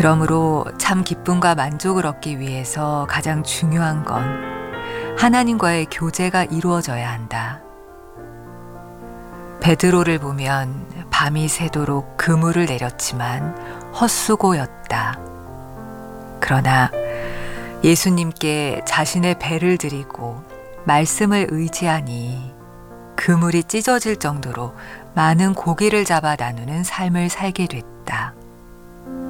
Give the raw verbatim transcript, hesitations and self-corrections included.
그러므로 참 기쁨과 만족을 얻기 위해서 가장 중요한 건 하나님과의 교제가 이루어져야 한다. 베드로를 보면 밤이 새도록 그물을 내렸지만 헛수고였다. 그러나 예수님께 자신의 배를 드리고 말씀을 의지하니 그물이 찢어질 정도로 많은 고기를 잡아 나누는 삶을 살게 됐다.